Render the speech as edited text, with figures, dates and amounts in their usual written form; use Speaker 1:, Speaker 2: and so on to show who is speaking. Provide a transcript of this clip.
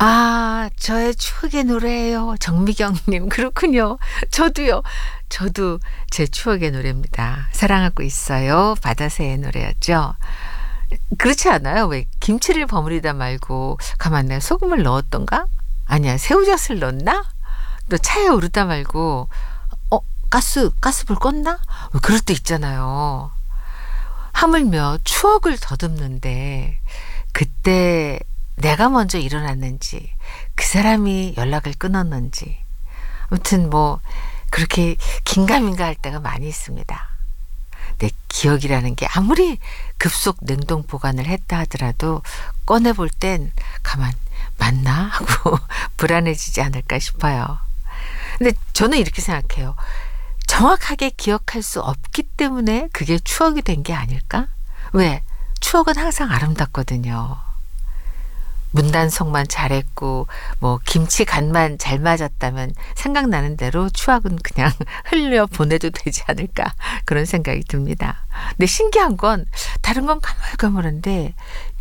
Speaker 1: 저의 추억의 노래예요. 정미경 님. 그렇군요. 저도요. 저도 제 추억의 노래입니다. 사랑하고 있어요. 바다새의 노래였죠. 그렇지 않아요? 왜 김치를 버무리다 말고 가만 내가 소금을 넣었던가? 아니야. 새우젓을 넣었나? 또 차에 오르다 말고 가스불 껐나? 왜 그럴 때 있잖아요. 하물며 추억을 더듬는데 그때 내가 먼저 일어났는지 그 사람이 연락을 끊었는지 아무튼 뭐 그렇게 긴가민가 할 때가 많이 있습니다. 내 기억이라는 게 아무리 급속 냉동 보관을 했다 하더라도 꺼내볼 땐 가만 맞나 하고 불안해지지 않을까 싶어요. 근데 저는 이렇게 생각해요. 정확하게 기억할 수 없기 때문에 그게 추억이 된 게 아닐까? 왜? 추억은 항상 아름답거든요. 문단속만 잘했고 뭐 김치 간만 잘 맞았다면 생각나는 대로 추억은 그냥 흘려 보내도 되지 않을까 그런 생각이 듭니다. 근데 신기한 건 다른 건 가물가물한데